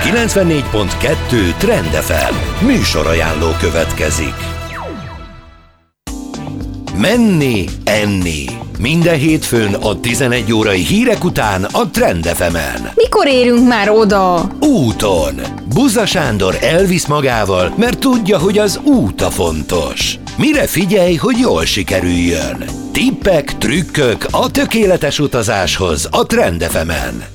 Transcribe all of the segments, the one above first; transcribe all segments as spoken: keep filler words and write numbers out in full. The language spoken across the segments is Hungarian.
kilencvennégy pont kettő Trend ef em műsorajánló következik. Menni, enni. Minden hétfőn a tizenegy órai hírek után a Trend ef emen. Mikor érünk már oda? Úton. Buzza Sándor elvisz magával, mert tudja, hogy az út a fontos. Mire figyelj, hogy jól sikerüljön? Tippek, trükkök a tökéletes utazáshoz a Trend ef emen.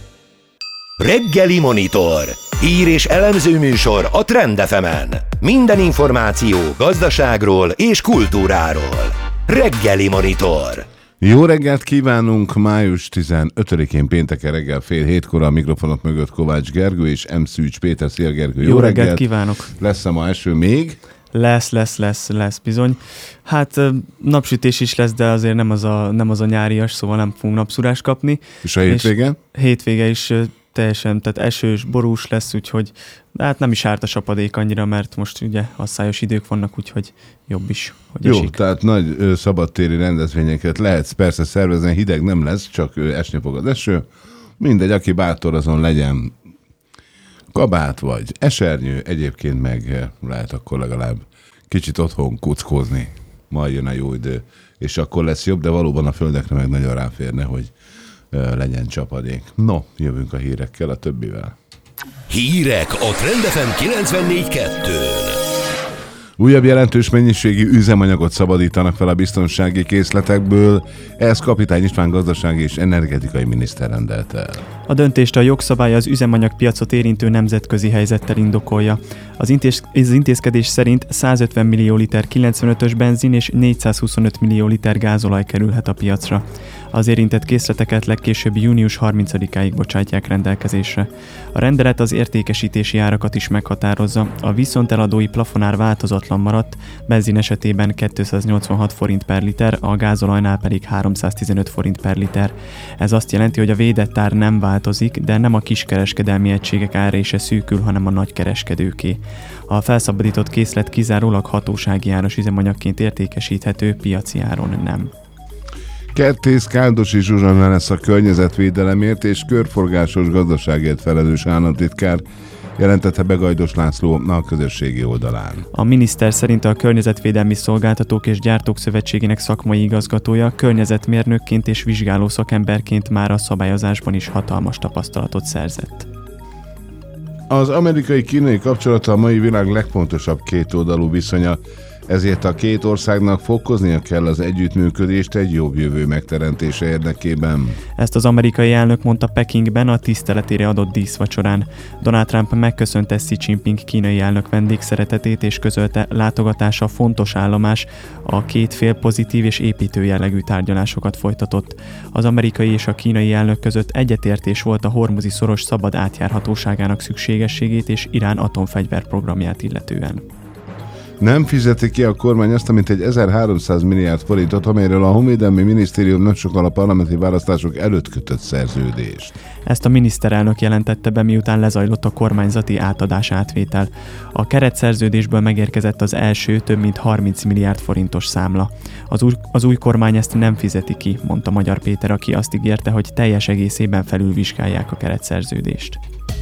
Reggeli Monitor. Hír és elemző műsor a Trend ef emen. Minden információ gazdaságról és kultúráról. Reggeli Monitor. Jó reggelt kívánunk! május tizenötödikén pénteken reggel fél hétkor a mikrofonok mögött Kovács Gergő és M. Szűcs Péter. Szia Gergő! Jó, Jó reggelt, reggelt kívánok! Lesz-e ma eső még? Lesz, lesz, lesz, lesz bizony. Hát napsütés is lesz, de azért nem az a, nem az a nyárias, szóval nem fogunk napszurást kapni. És a hétvége? És hétvége is teljesen, tehát esős, borús lesz, úgyhogy de hát nem is árt a sapadék annyira, mert most ugye asszályos idők vannak, úgyhogy jobb is, hogy Jó, esik. Tehát nagy ö, szabadtéri rendezvényeket lehetsz persze szervezni, hideg nem lesz, csak ö, esni fog az eső. Mindegy, aki bátor, azon legyen kabát vagy esernyő, egyébként meg lehet akkor legalább kicsit otthon kuckózni. Majd jön a jó idő, és akkor lesz jobb, de valóban a földekre meg nagyon ráférne, hogy ö, legyen csapadék. No, jövünk a hírekkel, a többivel. Hírek a Trend ef em kilencvennégy kettő. Újabb jelentős mennyiségű üzemanyagot szabadítanak fel a biztonsági készletekből, ezt Kapitány István gazdasági és energetikai miniszter rendelt el. A döntést a jogszabály az üzemanyagpiacot érintő nemzetközi helyzettel indokolja. Az, intéz, az intézkedés szerint százötven millió liter kilencvenötös benzin és négyszázhuszonöt millió liter gázolaj kerülhet a piacra. Az érintett készleteket legkésőbb június harmincadikáig bocsátják rendelkezésre. A rendelet az értékesítési árakat is meghatározza, a viszonteladói plafonár változatlan maradt, benzin esetében kétszáznyolcvanhat forint per liter, a gázolajnál pedig háromszáztizenöt forint per liter. Ez azt jelenti, hogy a védett ár nem változik, de nem a kiskereskedelmi egységek ára se szűkül, hanem a nagykereskedőké. A felszabadított készlet kizárólag hatósági áras üzemanyagként értékesíthető, piaci áron nem. Kertész Káldosi Zsuzsanna lesz a környezetvédelemért és körforgásos gazdaságért felelős államtitkár, jelentette be Gajdos László a közösségi oldalán. A miniszter szerint a Környezetvédelmi Szolgáltatók és Gyártók Szövetségének szakmai igazgatója környezetmérnökként és vizsgáló szakemberként már a szabályozásban is hatalmas tapasztalatot szerzett. Az amerikai-kínai kapcsolata a mai világ legfontosabb kétoldalú viszonya, ezért a két országnak fokoznia kell az együttműködést egy jobb jövő megteremtése érdekében. Ezt az amerikai elnök mondta Pekingben a tiszteletére adott díszvacsorán. Donald Trump megköszönte Xi Jinping kínai elnök vendégszeretetét és közölte, látogatása fontos állomás, a két fél pozitív és építő jellegű tárgyalásokat folytatott. Az amerikai és a kínai elnök között egyetértés volt a hormuzi szoros szabad átjárhatóságának szükségességét és Irán atomfegyverprogramját illetően. Nem fizeti ki a kormány azt, amint egy ezerháromszáz milliárd forintot, amelyről a Honvédelmi Minisztérium nem sokkal a parlamenti választások előtt kötött szerződést. Ezt a miniszterelnök jelentette be, miután lezajlott a kormányzati átadás átvétel. A keretszerződésből megérkezett az első több mint harminc milliárd forintos számla. Az új, az új kormány ezt nem fizeti ki, mondta Magyar Péter, aki azt ígérte, hogy teljes egészében felülvizsgálják a keretszerződést.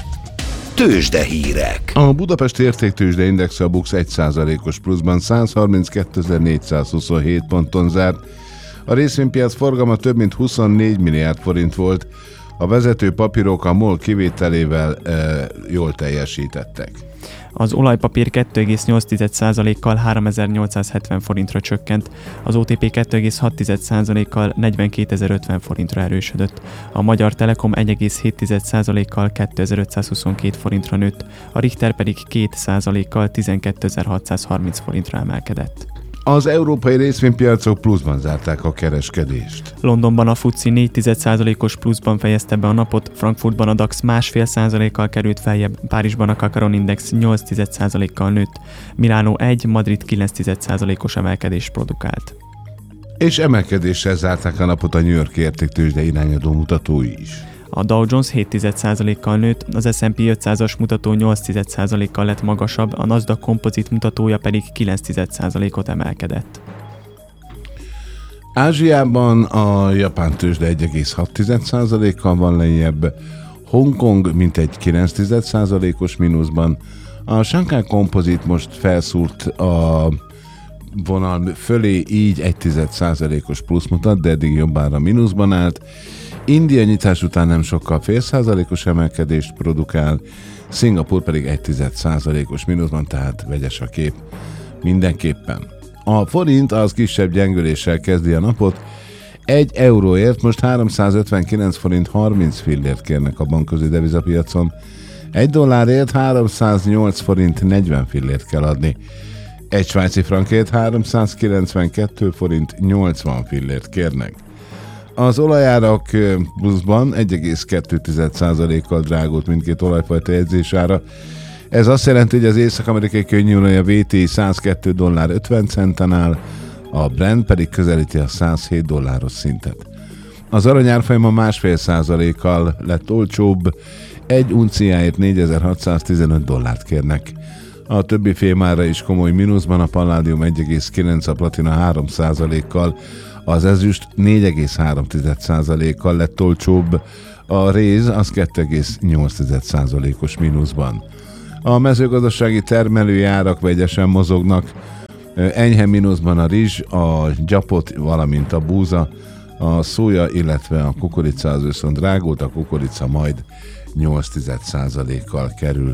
Tőzsdehírek. A Budapesti Értéktőzsde Indexe a BUX egy százalékos pluszban százharminckétezer-négyszázhuszonhét ponton zárt. A részvénypiac forgalma több mint huszonnégy milliárd forint volt. A vezető papírok a MOL kivételével e, jól teljesítettek. Az olajpapír kettő egész nyolc százalékkal háromezer-nyolcszázhetven forintra csökkent, az o té pé kettő egész hat százalékkal negyvenkétezer-ötven forintra erősödött, a Magyar Telekom egy egész hét százalékkal kétezer-ötszázhuszonkettő forintra nőtt, a Richter pedig két százalékkal tizenkétezer-hatszázharminc forintra emelkedett. Az európai részvénypiacok pluszban zárták a kereskedést. Londonban a FTSE négy százalékos pluszban fejezte be a napot, Frankfurtban a DAX másfél százalékkal került feljebb, Párizsban a Kakaron Index nyolc százalékkal nőtt, Milánó egy, Madrid kilenc százalékos emelkedést produkált. És emelkedéssel zárták a napot a New York értéktőzsde irányadó mutatói is. A Dow Jones hét százalékkal nőtt, az es and pé ötszázas mutató nyolc százalékkal lett magasabb, a Nasdaq Composite mutatója pedig kilenc százalékot emelkedett. Ázsiában a japán tőzsde egy egész hat százalékkal van lejjebb, Hongkong mintegy kilenc egész egy százalékos mínuszban, a Shanghai Composite most felszúrt a vonal fölé, így egy tized százalékos plusz mutat, de eddig jobbára mínuszban állt. India nyitás után nem sokkal fél százalékos emelkedést produkál, Szingapúr pedig egy tized százalékos mínuszban, tehát vegyes a kép mindenképpen. A forint az kisebb gyengüléssel kezdi a napot, egy euróért most háromszázötvenkilenc forint harminc fillért kérnek a bankközi devizapiacon, egy dollárért háromszáznyolc forint negyven fillért kell adni, egy svájci frankért háromszázkilencvenkettő forint nyolcvan fillért kérnek. Az olajárak pluszban egy egész kettő százalékkal drágult mindkét olajfajta jegyzésára. Ez azt jelenti, hogy az észak-amerikai könnyűolaj a vé té i százkettő dollár ötven centen áll, a Brent pedig közelíti a száz hét dolláros szintet. Az arany árfolyama másfél százalékkal lett olcsóbb, egy unciáért négyezer-hatszáztizenöt dollárt kérnek. A többi fémára is komoly mínuszban, a palládium egy egész kilenc, a platina három százalékkal, az ezüst négy egész három százalékkal lett olcsóbb, a réz az két egész nyolc százalékos mínuszban. A mezőgazdasági termelői árak vegyesen mozognak, enyhe mínuszban a rizs, a gyapot, valamint a búza, a szója, illetve a kukorica az viszont drágult, a kukorica majd nyolc százalékkal kerül